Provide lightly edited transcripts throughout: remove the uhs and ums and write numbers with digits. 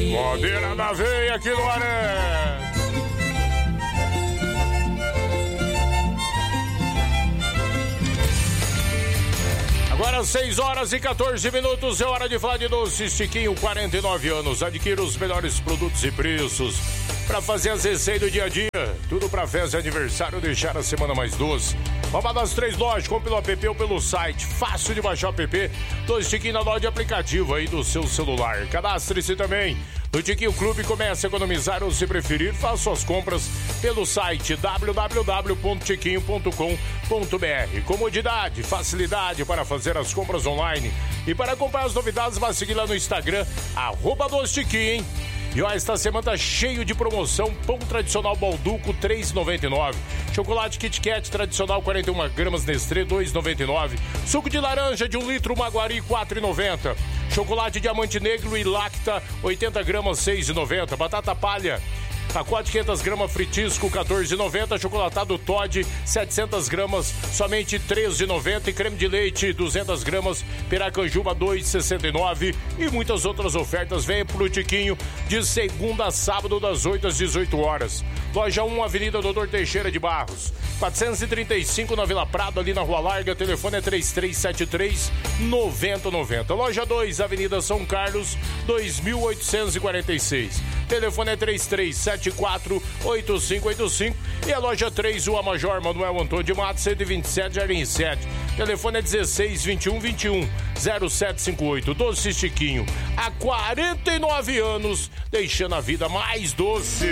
Modena da veia aqui no Aré. Agora 6h14, é hora de falar de Doces Chiquinho, 49 anos. Adquira os melhores produtos e preços para fazer as receitas do dia a dia. Tudo para festa de aniversário, deixar a semana mais doce. Uma das 3 lojas, compre pelo app ou pelo site. Fácil de baixar o app. Doces Chiquinho na loja de aplicativo aí do seu celular. Cadastre-se também no Tiquinho Clube, comece a economizar ou, se preferir, faça suas compras pelo site www.tiquinho.com.br. Comodidade, facilidade para fazer as compras online. E para acompanhar as novidades, vai seguir lá no Instagram, @DoceTiquinho, hein? E ó, esta semana tá cheio de promoção. Pão tradicional Balduco, R$ 3,99. Chocolate Kit Kat tradicional, 41 gramas Nestlé, R$ 2,99. Suco de laranja de 1 litro Maguari, R$ 4,90. Chocolate Diamante Negro e Lacta, 80 gramas, R$ 6,90. Batata palha, pacote 500 gramas Fritisco, R$ 14,90. Chocolatado Toddy, 700 gramas, somente R$ 13,90. E creme de leite, 200 gramas, Piracanjuba, R$ 2,69. E muitas outras ofertas. Venha pro Tiquinho de segunda a sábado, das 8 às 18 horas. Loja 1, Avenida Doutor Teixeira de Barros, 435 na Vila Prado, ali na Rua Larga. Telefone é 3373-9090. Loja 2, Avenida São Carlos, 2846. Telefone é 3374-8585. E a loja 3, Rua Major Manuel Antônio de Matos, 127, Jardim 7. Telefone é 16-21-21-0758. Doce Chiquinho, há 49 anos, deixando a vida mais doce.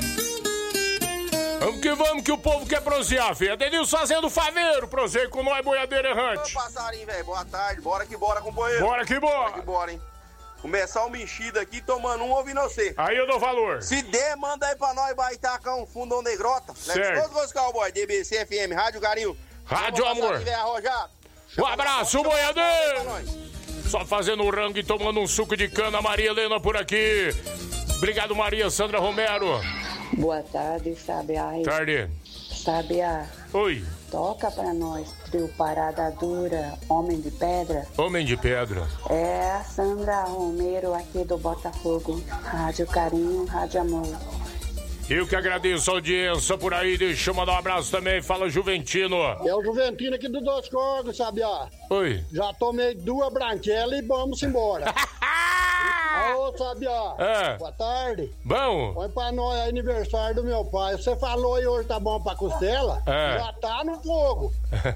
Vamos que o povo quer prosear, filho. Denilson fazendo faveiro, proseia com nós, boiadeiro errante. Ô, passarinho, velho, boa tarde. Bora que bora, companheiro. Bora que bora. Bora que bora, hein. Começar uma enchida aqui, tomando um, ouvindo você. Aí eu dou valor. Se der, manda aí pra nós, Baitaca, um fundão de grota. Certo. Todos os cowboys, DBC, FM, Rádio Carinho. Rádio Amor. Um abraço, boiadeiro. Só fazendo um rango e tomando um suco de cana. Maria Helena por aqui. Obrigado, Maria Sandra Romero. Boa tarde, Sabiá. Tarde. Sabiá. Oi. Toca pra nós, trio Parada Dura, Homem de Pedra. Homem de Pedra. É a Sandra Romero aqui do Botafogo. Rádio Carinho, Rádio Amor. Eu que agradeço a audiência por aí. Deixa eu mandar um abraço também. Fala, Juventino. É o Juventino aqui do Dos Corgos, Sabiá. Oi. Já tomei 2 branquelas e vamos embora. Ô, Sabiá. Boa tarde. Bom. Põe pra nós, é aniversário do meu pai. Você falou aí hoje tá bom pra costela? Já tá no fogo.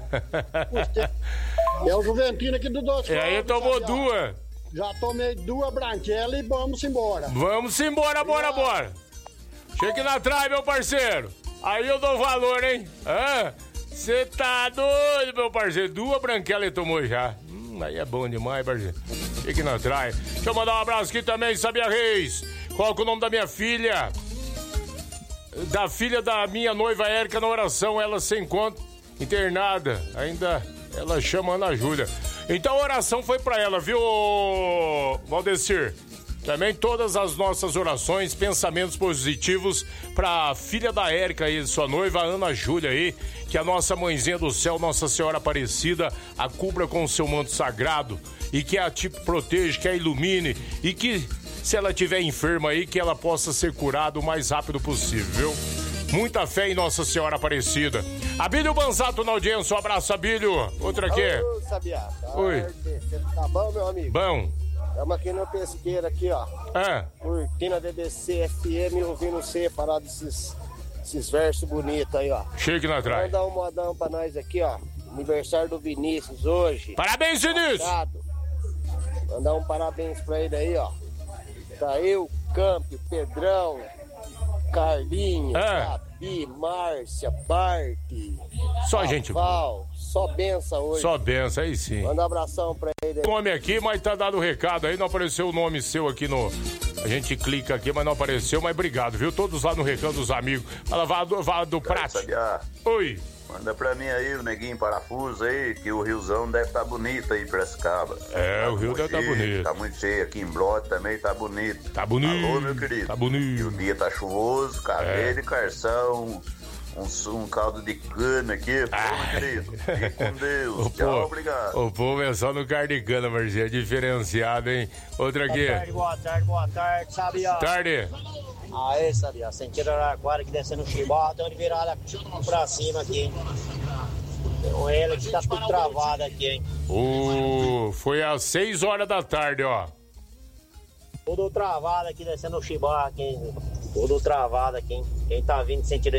É o Juventino aqui do Dos Corgos. E aí tomou Sabiá. 2. Já tomei 2 branquelas e vamos embora. Vamos embora, bora. Chegue na trave, meu parceiro. Aí eu dou valor, hein? Você tá doido, meu parceiro. 2 branquelas ele tomou já. Aí é bom demais, parceiro. Chegue na trave. Deixa eu mandar um abraço aqui também, Sabia Reis. Qual que é o nome da minha filha? Da filha da minha noiva Érica na oração. Ela se encontra internada. Ainda ela chama Ana Júlia. Então a oração foi pra ela, viu, Valdecir? Também todas as nossas orações, pensamentos positivos pra filha da Érica aí, sua noiva, Ana Júlia aí, que a nossa mãezinha do céu, Nossa Senhora Aparecida, a cubra com o seu manto sagrado e que a te proteja, que a ilumine e que, se ela estiver enferma aí, que ela possa ser curada o mais rápido possível, viu? Muita fé em Nossa Senhora Aparecida. Abílio Banzato na audiência, um abraço, Abílio. Outra aqui. Ô, Sabiá. Oi. Tá bom, meu amigo? Bom. Estamos aqui no pesqueiro aqui, ó. Curtindo a DBC FM, ouvindo você parar desses versos bonitos aí, ó. Chegue na trás. Manda um modão pra nós aqui, ó. Aniversário do Vinícius hoje. Parabéns, Vinícius! Mandar um parabéns pra ele aí, ó. Tá eu, Camp, Pedrão, Carlinho, Gabi, Márcia, Bart. Só gente boa. Só benção hoje. Só benção, aí sim. Manda um abração pra ele aí. Nome aqui, mas tá dado o recado aí, não apareceu o nome seu aqui no... A gente clica aqui, mas não apareceu, mas obrigado, viu? Todos lá no recado dos amigos. Ela vai do prato. Oi. Manda pra mim aí o Neguinho Parafuso aí, que o riozão deve estar bonito aí em Piracicaba. O rio deve estar bonito. Tá muito cheio aqui em Brote também, tá bonito. Tá bonito. Alô, meu querido. Tá bonito. E o dia tá chuvoso, cabelo e carção. um caldo de cana aqui. Meu querido. Fique com Deus. Tchau, obrigado. O povo é só no caldo de cana, Marcinho. É diferenciado, hein? Outra aqui. Boa tarde, Sabiá. Tarde. Aê, Sabiá. Sentido Araraquara que descendo no Chibó, estão de virada pra cima aqui, hein? Com ele que tá tudo travado aqui, hein? Foi às 6 horas da tarde, ó. Tudo travado aqui descendo no Chibó aqui, hein? Tudo travado aqui, hein? Quem tá vindo sentido